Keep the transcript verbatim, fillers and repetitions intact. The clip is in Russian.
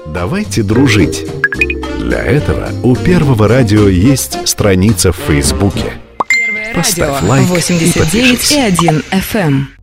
Давайте дружить. Для этого у Первого радио есть страница в Фейсбуке. Первое Поставь радио лайк и восемьдесят девять и подпишись. один эф эм.